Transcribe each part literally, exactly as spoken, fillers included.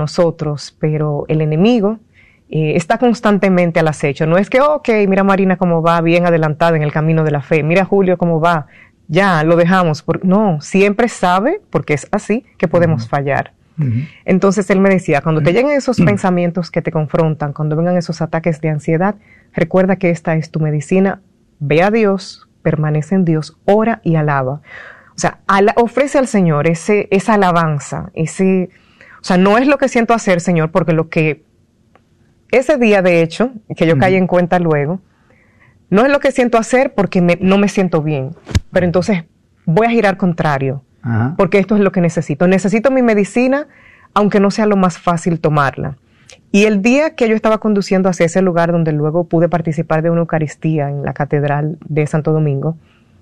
nosotros, pero el enemigo eh, está constantemente al acecho. No es que, ok, mira Marina cómo va bien adelantada en el camino de la fe, mira Julio cómo va, ya lo dejamos. Por... No, siempre sabe, porque es así, que podemos uh-huh. fallar. Uh-huh. Entonces él me decía, cuando te lleguen esos uh-huh. pensamientos que te confrontan, cuando vengan esos ataques de ansiedad, recuerda que esta es tu medicina, ve a Dios, permanece en Dios, ora y alaba. O sea, ala, ofrece al Señor ese, esa alabanza, ese, o sea, no es lo que siento hacer, Señor, porque lo que, ese día de hecho, que yo uh-huh. caí en cuenta luego, no es lo que siento hacer porque me, no me siento bien, pero entonces voy a girar contrario, uh-huh. porque esto es lo que necesito. Necesito mi medicina, aunque no sea lo más fácil tomarla. Y el día que yo estaba conduciendo hacia ese lugar donde luego pude participar de una Eucaristía en la Catedral de Santo Domingo,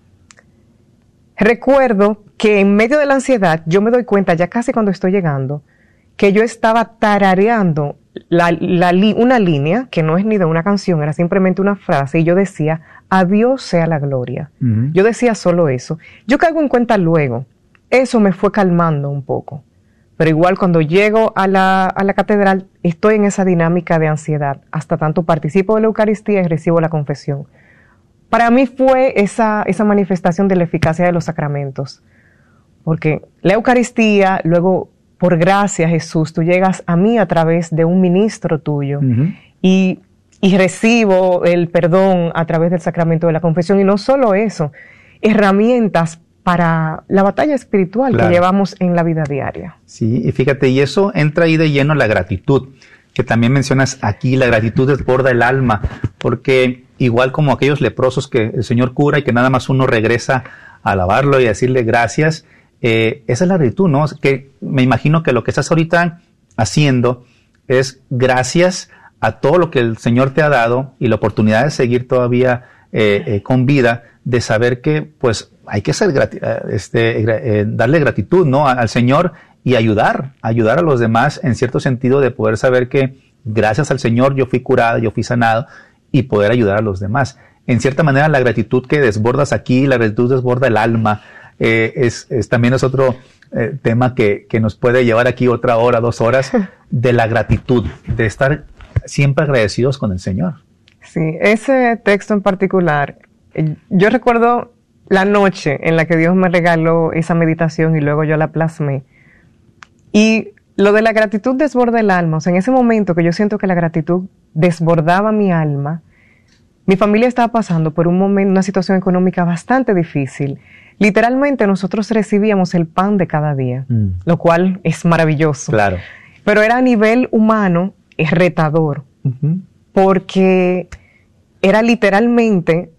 recuerdo que en medio de la ansiedad, yo me doy cuenta, ya casi cuando estoy llegando, que yo estaba tarareando la, la, una línea, que no es ni de una canción, era simplemente una frase, y yo decía, a Dios sea la gloria. Uh-huh. Yo decía solo eso. Yo caigo en cuenta luego, eso me fue calmando un poco. Pero igual cuando llego a la, a la catedral, estoy en esa dinámica de ansiedad, hasta tanto participo de la Eucaristía y recibo la confesión. Para mí fue esa, esa manifestación de la eficacia de los sacramentos, porque la Eucaristía, luego, por gracia, Jesús, tú llegas a mí a través de un ministro tuyo, uh-huh. y, y recibo el perdón a través del sacramento de la confesión, y no solo eso, herramientas para la batalla espiritual claro. que llevamos en la vida diaria. Sí, y fíjate, y eso entra ahí de lleno la gratitud, que también mencionas aquí, la gratitud desborda el alma, porque igual como aquellos leprosos que el Señor cura y que nada más uno regresa a alabarlo y a decirle gracias, eh, esa es la gratitud, ¿no? Que me imagino que lo que estás ahorita haciendo es gracias a todo lo que el Señor te ha dado y la oportunidad de seguir todavía eh, eh, con vida, de saber que pues hay que ser grati- este, eh, darle gratitud, ¿no? al Señor y ayudar, ayudar a los demás en cierto sentido, de poder saber que gracias al Señor yo fui curado, yo fui sanado, y poder ayudar a los demás. En cierta manera la gratitud que desbordas aquí, la gratitud desborda el alma, eh, es, es también es otro eh, tema que, que nos puede llevar aquí otra hora, dos horas, de la gratitud, de estar siempre agradecidos con el Señor. Sí, ese texto en particular, yo recuerdo la noche en la que Dios me regaló esa meditación y luego yo la plasmé. Y lo de la gratitud desborda el alma, o sea, en ese momento que yo siento que la gratitud desbordaba mi alma, mi familia estaba pasando por un momento, una situación económica bastante difícil. Literalmente nosotros recibíamos el pan de cada día, mm. lo cual es maravilloso. Claro. Pero era a nivel humano, es retador, uh-huh. porque era literalmente,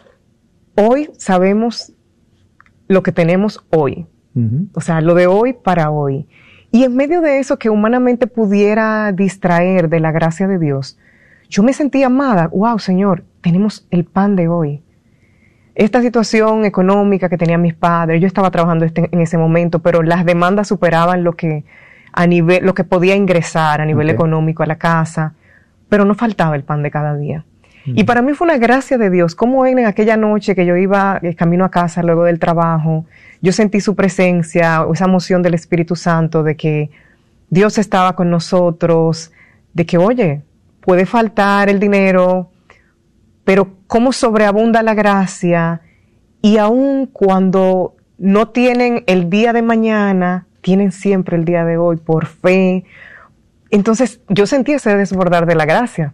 hoy sabemos lo que tenemos hoy, uh-huh. o sea, lo de hoy para hoy. Y en medio de eso que humanamente pudiera distraer de la gracia de Dios, yo me sentía amada. Wow, Señor, tenemos el pan de hoy. Esta situación económica que tenían mis padres, yo estaba trabajando este, en ese momento, pero las demandas superaban lo que, a nivel, lo que podía ingresar a nivel okay. económico a la casa, pero no faltaba el pan de cada día. Mm. Y para mí fue una gracia de Dios, como en aquella noche que yo iba camino a casa luego del trabajo, yo sentí su presencia, esa emoción del Espíritu Santo de que Dios estaba con nosotros, de que, oye, puede faltar el dinero, pero cómo sobreabunda la gracia, y aun cuando no tienen el día de mañana, tienen siempre el día de hoy por fe. Entonces yo sentí ese desbordar de la gracia.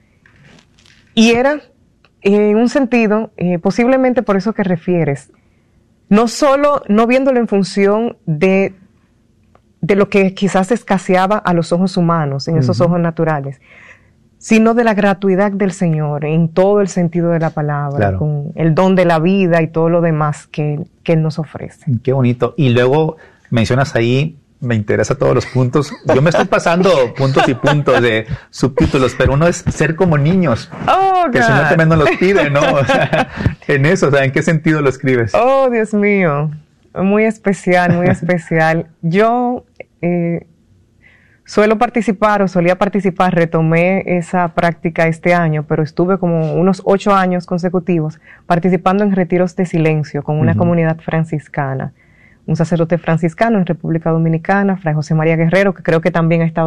Y era, en un sentido, eh, posiblemente por eso que refieres, no solo no viéndolo en función de, de lo que quizás escaseaba a los ojos humanos, en uh-huh. esos ojos naturales, sino de la gratuidad del Señor, en todo el sentido de la palabra, claro. con el don de la vida y todo lo demás que, que Él nos ofrece. Qué bonito. Y luego mencionas ahí, me interesa todos los puntos. Yo me estoy pasando puntos y puntos de subtítulos, pero uno es ser como niños. Oh, que el Señor también nos los pide, ¿no? O sea, en eso, o sea, ¿en qué sentido lo escribes? Oh, Dios mío. Muy especial, muy especial. Yo eh, suelo participar o solía participar, retomé esa práctica este año, pero estuve como unos ocho años consecutivos participando en retiros de silencio con una uh-huh. comunidad franciscana. Un sacerdote franciscano en República Dominicana, Fray José María Guerrero, que creo que también ha estado